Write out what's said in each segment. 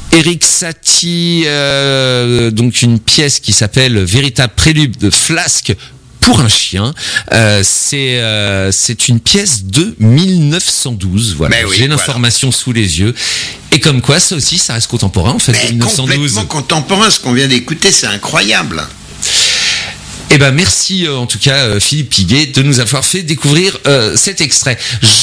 Eric Satie, donc une pièce qui s'appelle Véritable prélude de Flasque pour un chien. C'est une pièce de 1912. Voilà, oui, j'ai l'information sous les yeux. Et comme quoi, ça aussi, ça reste contemporain en fait. Mais 1912. Complètement contemporain. Ce qu'on vient d'écouter, c'est incroyable. Eh ben merci en tout cas Philippe Piguet de nous avoir fait découvrir cet extrait.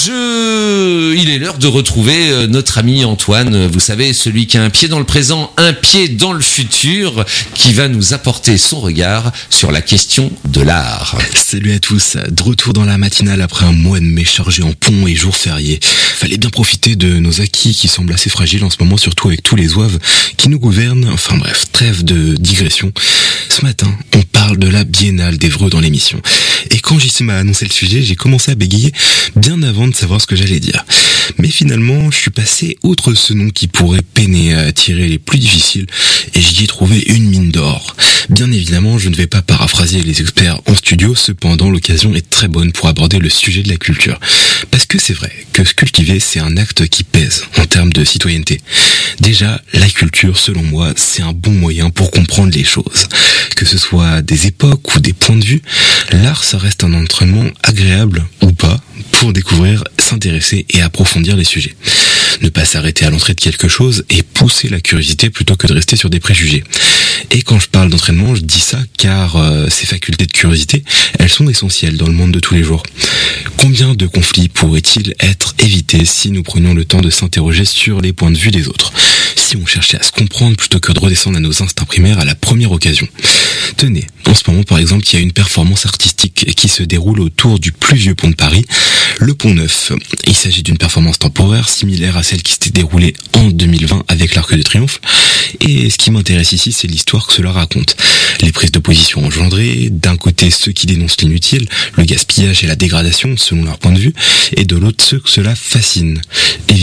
Il est l'heure de retrouver notre ami Antoine, vous savez, celui qui a un pied dans le présent, un pied dans le futur, qui va nous apporter son regard sur la question de l'art. Salut à tous, de retour dans la matinale après un mois de mai chargé en ponts et jours fériés. Fallait bien profiter de nos acquis qui semblent assez fragiles en ce moment, surtout avec tous les zouaves qui nous gouvernent. Enfin bref, trêve de digression. Ce matin, on parle de la Biennale d'Évreux dans l'émission. Et quand JC m'a annoncé le sujet, j'ai commencé à bégayer bien avant de savoir ce que j'allais dire. Mais finalement, je suis passé outre ce nom qui pourrait peiner à attirer les plus difficiles et j'y ai trouvé une mine d'or. Bien évidemment, je ne vais pas paraphraser les experts en studio, cependant l'occasion est très bonne pour aborder le sujet de la culture. Parce que c'est vrai que se cultiver, c'est un acte qui pèse en termes de citoyenneté. Déjà, la culture, selon moi, c'est un bon moyen pour comprendre les choses. Que ce soit des époques ou des points de vue, l'art, ça reste un entraînement agréable ou pas pour découvrir, s'intéresser et approfondir les sujets. Ne pas s'arrêter à l'entrée de quelque chose et pousser la curiosité plutôt que de rester sur des préjugés. Et quand je parle d'entraînement, je dis ça car ces facultés de curiosité, elles sont essentielles dans le monde de tous les jours. Combien de conflits pourraient-ils être évités si nous prenions le temps de s'interroger sur les points de vue des autres ? Si on cherchait à se comprendre plutôt que de redescendre à nos instincts primaires à la première occasion. Tenez, en ce moment par exemple, il y a une performance artistique qui se déroule autour du plus vieux pont de Paris, le Pont Neuf. Il s'agit d'une performance temporaire similaire à celle qui s'était déroulée en 2020 avec l'Arc de Triomphe. Et ce qui m'intéresse ici, c'est l'histoire que cela raconte. Les prises de position engendrées, d'un côté ceux qui dénoncent l'inutile, le gaspillage et la dégradation selon leur point de vue, et de l'autre ceux que cela fascine.